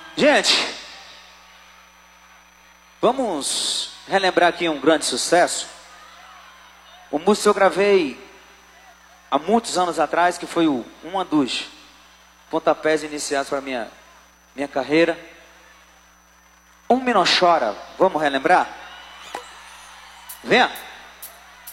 Gente, vamos relembrar aqui um grande sucesso. O músico que eu gravei há muitos anos atrás, que foi uma dos pontapés iniciais para a minha carreira. Um Me Não Chora, vamos relembrar? Venha!